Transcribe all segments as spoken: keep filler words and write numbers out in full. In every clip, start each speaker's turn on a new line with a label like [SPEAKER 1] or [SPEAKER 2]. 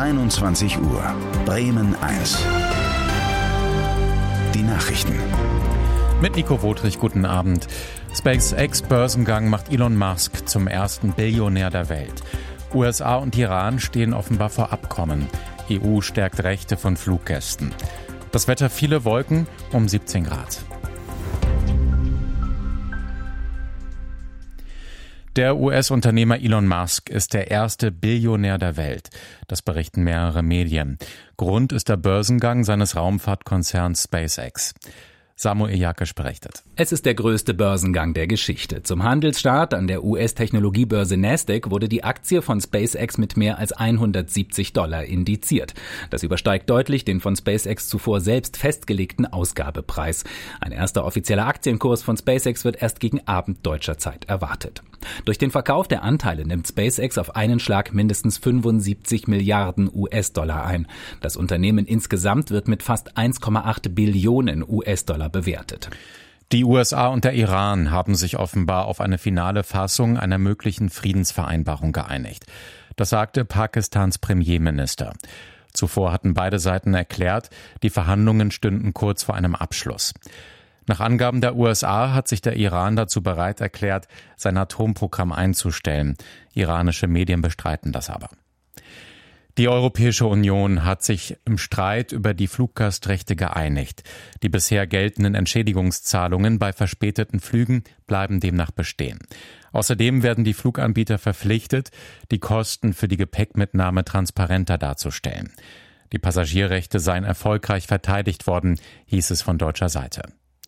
[SPEAKER 1] einundzwanzig Uhr. Bremen eins. Die Nachrichten.
[SPEAKER 2] Mit Nico Wotrich, guten Abend. SpaceX-Börsengang macht Elon Musk zum ersten Billionär der Welt. U S A und Iran stehen offenbar vor Abkommen. E U stärkt Rechte von Fluggästen. Das Wetter: viele Wolken, um siebzehn Grad. Der U S-Unternehmer Elon Musk ist der erste Billionär der Welt. Das berichten mehrere Medien. Grund ist der Börsengang seines Raumfahrtkonzerns SpaceX. Samuel Jakisch berichtet.
[SPEAKER 3] Es ist der größte Börsengang der Geschichte. Zum Handelsstart an der U S-Technologiebörse Nasdaq wurde die Aktie von SpaceX mit mehr als hundertsiebzig Dollar indiziert. Das übersteigt deutlich den von SpaceX zuvor selbst festgelegten Ausgabepreis. Ein erster offizieller Aktienkurs von SpaceX wird erst gegen Abend deutscher Zeit erwartet. Durch den Verkauf der Anteile nimmt SpaceX auf einen Schlag mindestens fünfundsiebzig Milliarden U S-Dollar ein. Das Unternehmen insgesamt wird mit fast eins Komma acht Billionen U S-Dollar bewertet.
[SPEAKER 2] Die U S A und der Iran haben sich offenbar auf eine finale Fassung einer möglichen Friedensvereinbarung geeinigt. Das sagte Pakistans Premierminister. Zuvor hatten beide Seiten erklärt, die Verhandlungen stünden kurz vor einem Abschluss. Nach Angaben der U S A hat sich der Iran dazu bereit erklärt, sein Atomprogramm einzustellen. Iranische Medien bestreiten das aber. Die Europäische Union hat sich im Streit über die Fluggastrechte geeinigt. Die bisher geltenden Entschädigungszahlungen bei verspäteten Flügen bleiben demnach bestehen. Außerdem werden die Fluganbieter verpflichtet, die Kosten für die Gepäckmitnahme transparenter darzustellen. Die Passagierrechte seien erfolgreich verteidigt worden, hieß es von deutscher Seite.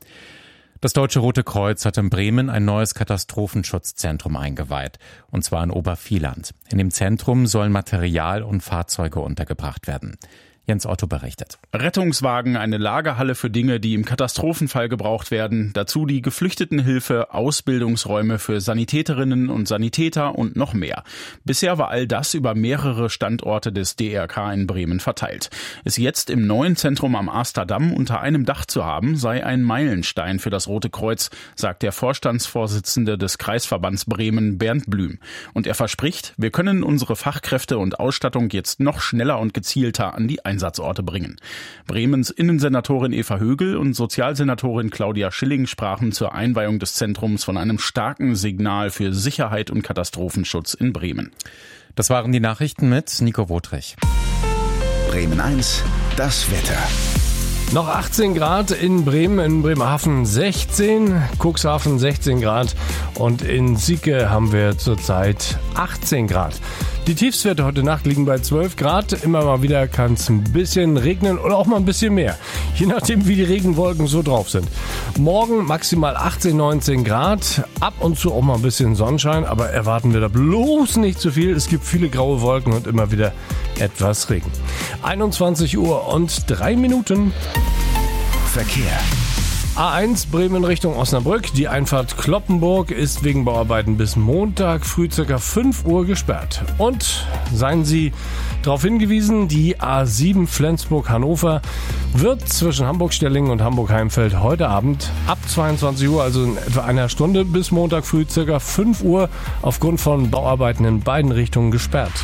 [SPEAKER 2] Das Deutsche Rote Kreuz hat in Bremen ein neues Katastrophenschutzzentrum eingeweiht, und zwar in Obervieland. In dem Zentrum sollen Material und Fahrzeuge untergebracht werden. Jens Otto berichtet.
[SPEAKER 4] Rettungswagen, eine Lagerhalle für Dinge, die im Katastrophenfall gebraucht werden. Dazu die Geflüchtetenhilfe, Ausbildungsräume für Sanitäterinnen und Sanitäter und noch mehr. Bisher war all das über mehrere Standorte des D R K in Bremen verteilt. Es jetzt im neuen Zentrum am Asterdamm unter einem Dach zu haben, sei ein Meilenstein für das Rote Kreuz, sagt der Vorstandsvorsitzende des Kreisverbands Bremen, Bernd Blüm. Und er verspricht, wir können unsere Fachkräfte und Ausstattung jetzt noch schneller und gezielter an die Einsatzorte bringen. Bremens Innensenatorin Eva Högel und Sozialsenatorin Claudia Schilling sprachen zur Einweihung des Zentrums von einem starken Signal für Sicherheit und Katastrophenschutz in Bremen.
[SPEAKER 2] Das waren die Nachrichten mit Nico Wotrich.
[SPEAKER 1] Bremen eins, das Wetter.
[SPEAKER 5] Noch achtzehn Grad in Bremen, in Bremerhaven sechzehn, Cuxhaven sechzehn Grad und in Sieke haben wir zurzeit achtzehn Grad. Die Tiefstwerte heute Nacht liegen bei zwölf Grad. Immer mal wieder kann es ein bisschen regnen oder auch mal ein bisschen mehr. Je nachdem, wie die Regenwolken so drauf sind. Morgen maximal achtzehn, neunzehn Grad. Ab und zu auch mal ein bisschen Sonnenschein. Aber erwarten wir da bloß nicht zu viel. Es gibt viele graue Wolken und immer wieder etwas Regen. einundzwanzig Uhr und drei Minuten.
[SPEAKER 1] Verkehr.
[SPEAKER 5] A eins Bremen Richtung Osnabrück. Die Einfahrt Cloppenburg ist wegen Bauarbeiten bis Montag früh ca. fünf Uhr gesperrt. Und seien Sie darauf hingewiesen, die A sieben Flensburg-Hannover wird zwischen Hamburg-Stellingen und Hamburg-Heimfeld heute Abend ab zweiundzwanzig Uhr, also in etwa einer Stunde, bis Montag früh ca. fünf Uhr aufgrund von Bauarbeiten in beiden Richtungen gesperrt.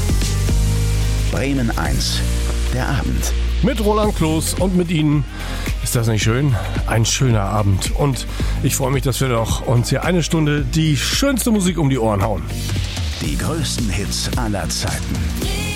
[SPEAKER 1] Bremen eins, der Abend.
[SPEAKER 5] Mit Roland Kloß und mit Ihnen. Ist das nicht schön? Ein schöner Abend. Und ich freue mich, dass wir doch uns hier eine Stunde die schönste Musik um die Ohren hauen.
[SPEAKER 1] Die größten Hits aller Zeiten.